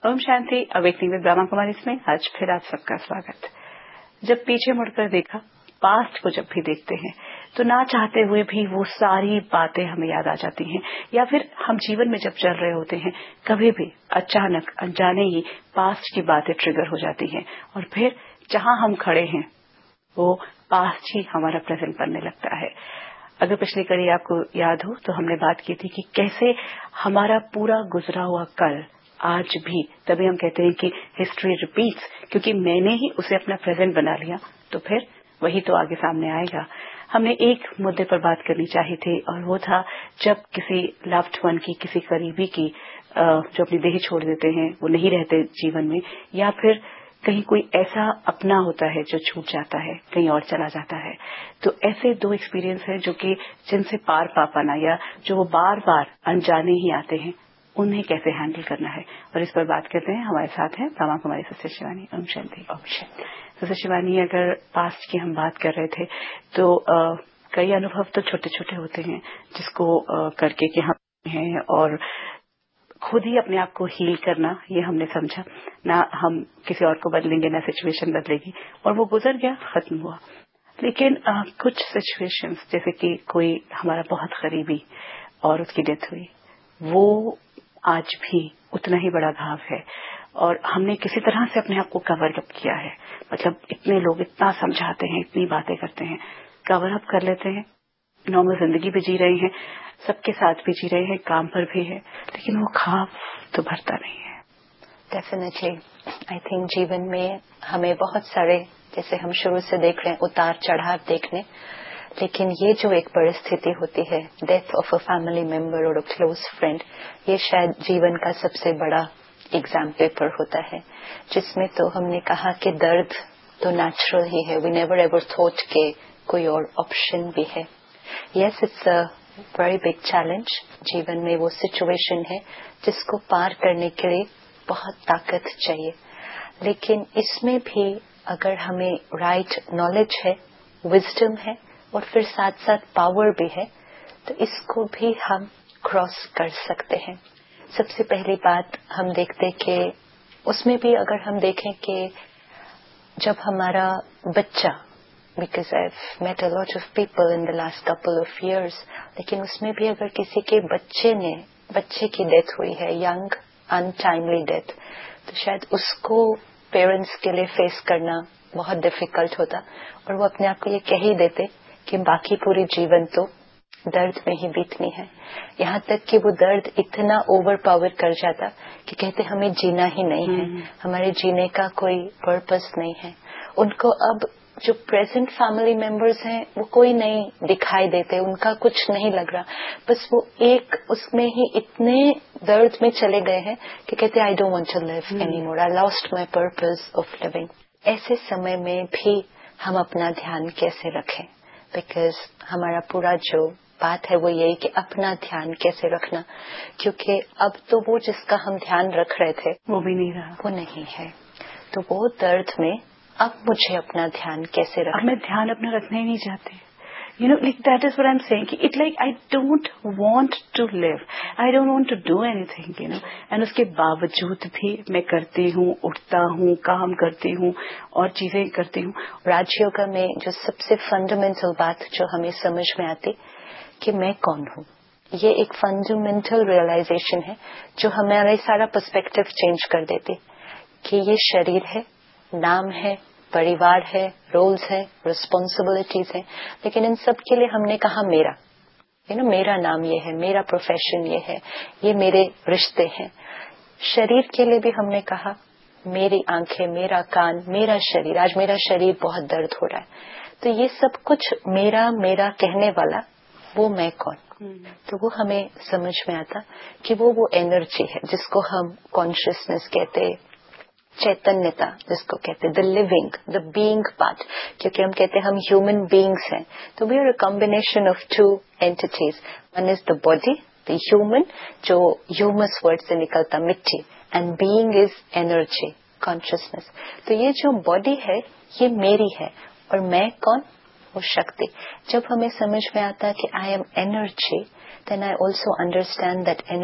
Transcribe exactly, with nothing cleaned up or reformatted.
Om Shanti. Awakening with Brahma Kumari में आज फिर आप सबका स्वागत। जब पीछे मुड़कर देखा, पास्ट को जब भी देखते हैं तो ना चाहते हुए भी वो सारी बातें हमें याद आ जाती हैं, या फिर हम जीवन में जब चल रहे होते हैं कभी भी अचानक अनजाने ही पास्ट की बातें ट्रिगर हो जाती हैं और फिर जहां हम खड़े हैं वो पास्ट ही हमारा प्रेजेंट बनने लगता है। अगर पिछली कड़ी आपको याद हो तो हमने बात की थी कि कैसे हमारा पूरा गुजरा हुआ कल आज भी, तभी हम कहते हैं कि हिस्ट्री रिपीट्स, क्योंकि मैंने ही उसे अपना प्रेजेंट बना लिया तो फिर वही तो आगे सामने आएगा। हमने एक मुद्दे पर बात करनी चाहिए थी और वो था जब किसी लव्ड वन की, किसी करीबी की जो अपनी देह छोड़ देते हैं, वो नहीं रहते जीवन में, या फिर कहीं कोई ऐसा अपना होता है जो छूट जाता है, कहीं और चला जाता है। तो ऐसे दो एक्सपीरियंस है जो कि जिनसे पार पा पाना, या जो वो बार बार अनजाने ही आते हैं, उन्हें कैसे हैंडल करना है। और इस पर बात करते हैं। हमारे साथ हैं ब्रह्मा कुमारी सिस्टर शिवानी। ओम शांति। ओम शांति। सिस्टर शिवानी, अगर पास्ट की हम बात कर रहे थे तो आ, कई अनुभव तो छोटे छोटे होते हैं जिसको आ, करके कि हम हैं और खुद ही अपने आप को हील करना, ये हमने समझा ना, हम किसी और को बदलेंगे ना सिचुएशन बदलेगी, और वो गुजर गया, खत्म हुआ। लेकिन आ, कुछ सिचुएशंस, जैसे कि कोई हमारा बहुत करीबी और उसकी डेथ हुई, वो आज भी उतना ही बड़ा घाव है और हमने किसी तरह से अपने आप को कवर अप किया है। मतलब इतने लोग इतना समझाते हैं, इतनी बातें करते हैं, कवर अप कर लेते हैं, नॉर्मल जिंदगी भी जी रहे हैं, सबके साथ भी जी रहे हैं, काम पर भी है, लेकिन वो घाव तो भरता नहीं है। डेफिनेटली आई थिंक जीवन में हमें बहुत सारे, जैसे हम शुरू से देख रहे हैं, उतार चढ़ाव देखने, लेकिन ये जो एक परिस्थिति होती है, death of a family member और अ क्लोज फ्रेंड, ये शायद जीवन का सबसे बड़ा एग्जाम पेपर होता है, जिसमें तो हमने कहा कि दर्द तो नेचुरल ही है। वी नेवर एवर थॉट के कोई और ऑप्शन भी है। Yes, it's a very big challenge. जीवन में वो सिचुएशन है जिसको पार करने के लिए बहुत ताकत चाहिए, लेकिन इसमें भी अगर हमें राइट नॉलेज है, विजडम है और फिर साथ साथ पावर भी है, तो इसको भी हम क्रॉस कर सकते हैं। सबसे पहली बात हम देखते कि उसमें भी अगर हम देखें कि जब हमारा बच्चा, because I have met a lot of people in the last couple of years, लेकिन उसमें भी अगर किसी के बच्चे ने बच्चे की डेथ हुई है, यंग अनटाइमली डेथ, तो शायद उसको पेरेंट्स के लिए फेस करना बहुत डिफिकल्ट होता और वो अपने आप को ये कह ही देते कि बाकी पूरी जीवन तो दर्द में ही बीतनी है। यहाँ तक कि वो दर्द इतना ओवर पावर कर जाता कि कहते हमें जीना ही नहीं है, हमारे जीने का कोई पर्पस नहीं है। उनको अब जो प्रेजेंट फैमिली मेंबर्स हैं वो कोई नहीं दिखाई देते, उनका कुछ नहीं लग रहा, बस वो एक उसमें ही इतने दर्द में चले गए हैं कि कहते I don't want to live anymore, I lost my purpose of living. ऐसे समय में भी हम अपना ध्यान कैसे रखें, बिकॉज हमारा पूरा जो बात है वो यही कि अपना ध्यान कैसे रखना, क्योंकि अब तो वो जिसका हम ध्यान रख रहे थे वो भी नहीं रहा, वो नहीं है। तो वो दर्द में अब मुझे अपना ध्यान कैसे रखना, अब मैं ध्यान अपना रखना ही नहीं चाहती। You know, like that is what I'm saying. It's like I don't want to live. I don't want to do anything, you know. And उसके बावजूद भी मैं करती हूँ, उठता हूँ, काम करती हूँ और चीजें करती हूँ। राजयोग में जो सबसे फंडामेंटल बात जो हमें समझ में आती कि मैं कौन हूँ, ये एक फंडामेंटल रियलाइजेशन है जो हमारा सारा पर्सपेक्टिव चेंज कर देती कि ये शरीर है, नाम है, परिवार है, रोल्स है, रिस्पॉन्सिबिलिटीज है, लेकिन इन सब के लिए हमने कहा मेरा, यू नो, मेरा नाम ये है, मेरा प्रोफेशन ये है, ये मेरे रिश्ते हैं। शरीर के लिए भी हमने कहा मेरी आंखें, मेरा कान, मेरा शरीर। आज मेरा शरीर बहुत दर्द हो रहा है, तो ये सब कुछ मेरा मेरा कहने वाला वो मैं कौन। तो वो हमें समझ में आता कि वो वो एनर्जी है जिसको हम कॉन्शियसनेस कहते, चैतन्यता जिसको कहते, the living, the being part, क्योंकि हम कहते हैं हम ह्यूमन बीइंग्स हैं। तो we are a combination of two entities, one is the body, the human, जो ह्यूमस वर्ड से निकलता मिट्टी, and being is energy, consciousness. तो ये जो बॉडी है ये मेरी है और मैं कौन, वो शक्ति। जब हमें समझ में आता है कि I am energy, then I also understand that